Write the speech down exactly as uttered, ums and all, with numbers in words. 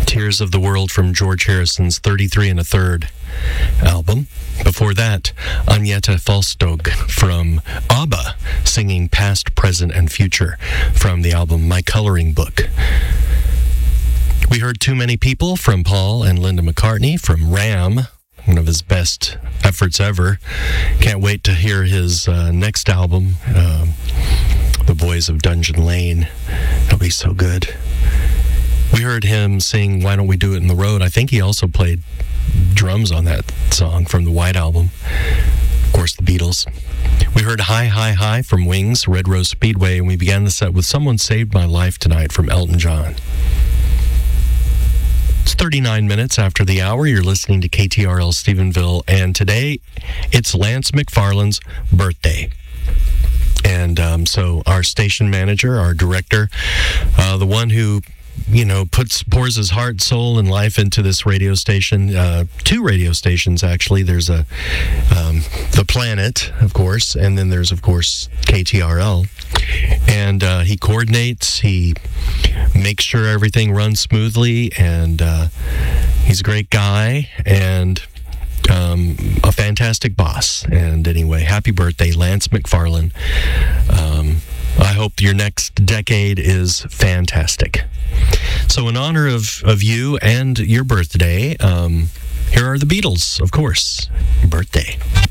Tears of the World from George Harrison's thirty-three and a third album. Before that, Agneta Fältskog from ABBA singing Past, Present, and Future from the album My Coloring Book. We heard Too Many People from Paul and Linda McCartney from Ram, one of his best efforts ever. Can't wait to hear his uh, next album, uh, The Boys of Dungeon Lane. It'll be so good. We heard him sing Why Don't We Do It in the Road. I think he also played drums on that song from the White Album. Of course, the Beatles. We heard Hi, Hi, Hi from Wings, Red Rose Speedway, and we began the set with Someone Saved My Life Tonight from Elton John. It's thirty-nine minutes after the hour. You're listening to K T R L Stephenville, and today it's Lance McFarland's birthday. And um, so our station manager, our director, uh, the one who you know, puts pours his heart, soul, and life into this radio station. Uh, two radio stations, actually. There's a um, The Planet, of course, and then there's, of course, K T R L. And uh, he coordinates, he makes sure everything runs smoothly, and uh, he's a great guy, and um, a fantastic boss. And anyway, happy birthday, Lance McFarland. Um, I hope your next decade is fantastic. So in honor of, of you and your birthday, um, here are the Beatles, of course. Birthday.